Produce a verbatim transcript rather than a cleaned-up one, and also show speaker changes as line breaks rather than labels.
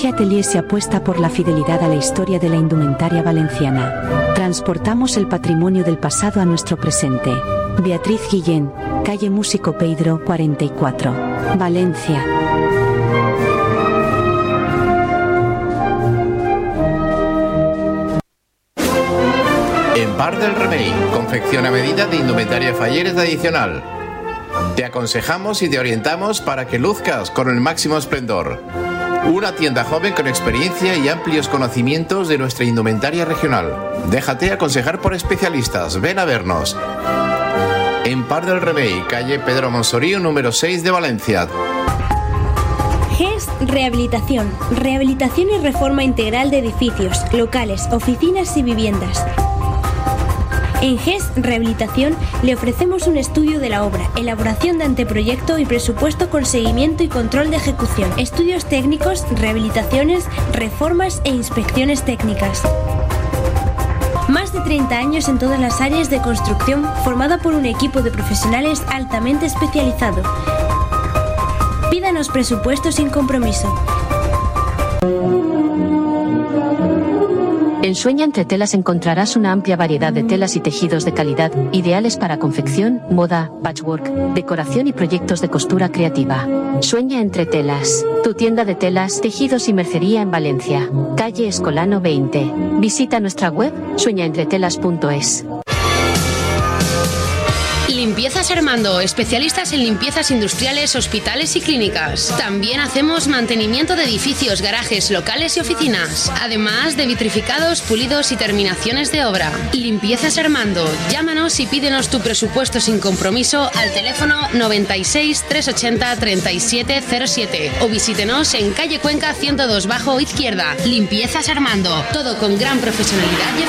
Valencia Atelier se apuesta por la fidelidad a la historia de la indumentaria valenciana. Transportamos el patrimonio del pasado a nuestro presente. Beatriz Guillén, calle Músico Pedro cuarenta y cuatro, Valencia.
En Bar del Remei, confección a medida de indumentaria falleres tradicional. Te aconsejamos y te orientamos para que luzcas con el máximo esplendor. Una tienda joven con experiencia y amplios conocimientos de nuestra indumentaria regional. Déjate aconsejar por especialistas. Ven a vernos. En Par del Remei, calle Pedro Monsorío, número seis de Valencia.
G E S Rehabilitación. Rehabilitación y reforma integral de edificios, locales, oficinas y viviendas. En G E S Rehabilitación le ofrecemos un estudio de la obra, elaboración de anteproyecto y presupuesto con seguimiento y control de ejecución, estudios técnicos, rehabilitaciones, reformas e inspecciones técnicas. Más de treinta años en todas las áreas de construcción, formada por un equipo de profesionales altamente especializado. Pídanos presupuesto sin compromiso.
En Sueña Entre Telas encontrarás una amplia variedad de telas y tejidos de calidad, ideales para confección, moda, patchwork, decoración y proyectos de costura creativa. Sueña Entre Telas, tu tienda de telas, tejidos y mercería en Valencia, calle Escolano veinte. Visita nuestra web, sueña entre telas punto es.
Limpiezas Armando, especialistas en limpiezas industriales, hospitales y clínicas. También hacemos mantenimiento de edificios, garajes, locales y oficinas. Además de vitrificados, pulidos y terminaciones de obra. Limpiezas Armando, llámanos y pídenos tu presupuesto sin compromiso al teléfono noventa y seis, trescientos ochenta, treinta y siete cero siete o visítenos en calle Cuenca ciento dos bajo izquierda. Limpiezas Armando, todo con gran profesionalidad y